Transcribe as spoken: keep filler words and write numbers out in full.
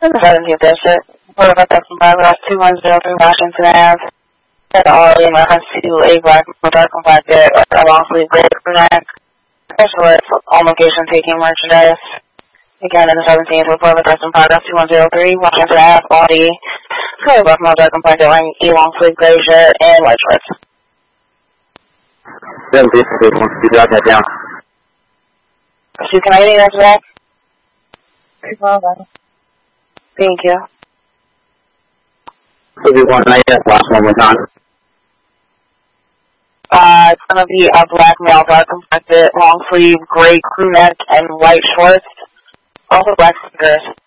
seventeenth District, Board of Assessment Bylaws two one zero three Washington Avenue. At all in reference to a black dark complected or long sleeve gray neck specialist on location taking merchandise. Again, in the seventeenth, Board of Assessment Bylaws two one zero three Washington Avenue, body, color black dark complected wearing a long sleeve gray shirt and white shorts. seventeenth, once you got that down. So can I get anything else back? Thank you. So we want to get last one more time. Uh, it's going to be a black male, dark complected, long sleeve, gray crew neck, and white shorts. Also black sneakers.